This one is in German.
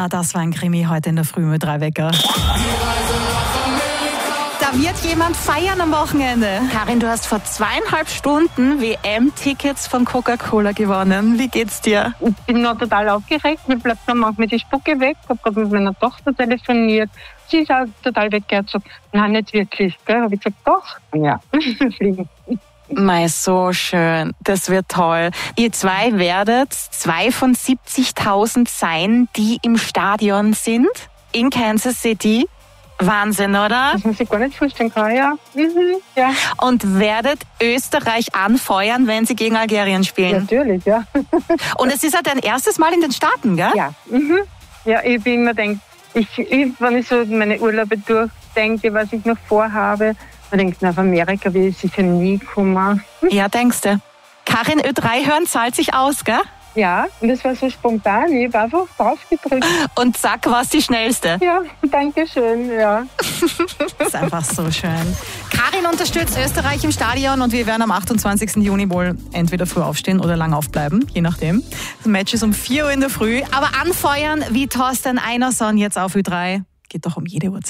Na, das war ein Krimi heute in der Früh mit 3 Wecker. Da wird jemand feiern am Wochenende. Karin, du hast vor 2,5 Stunden WM-Tickets von Coca-Cola gewonnen. Wie geht's dir? Ich bin noch total aufgeregt. Mir bleibt dann manchmal die Spucke weg. Ich habe gerade mit meiner Tochter telefoniert. Sie ist auch total weggezogen. Nein, nicht wirklich. Habe ich gesagt, doch. Ja, fliegen. Mei, so schön. Das wird toll. Ihr zwei werdet 2 von 70.000 sein, die im Stadion sind in Kansas City. Wahnsinn, oder? Das muss ich gar nicht vorstellen, ja. Ja. Und werdet Österreich anfeuern, wenn sie gegen Algerien spielen? Natürlich, ja. Und es ist ja dein erstes Mal in den Staaten, gell? Ja. Ja, ich bin immer denkt, wenn ich so meine Urlaube durchdenke, was ich noch vorhabe, dann denke ich, auf Amerika will ich sicher nie kommen. Ja, denkst du. Karin, Ö3 hören zahlt sich aus, gell? Ja, und das war so spontan. Ich habe einfach drauf gedrückt. Und zack, war's die schnellste. Ja, danke schön, ja. Das ist einfach so schön. Karin unterstützt Österreich im Stadion und wir werden am 28. Juni wohl entweder früh aufstehen oder lang aufbleiben, je nachdem. Das Match ist um 4 Uhr in der Früh. Aber anfeuern wie Thorsten Einerson jetzt auf Ö3 geht doch um jede Uhrzeit.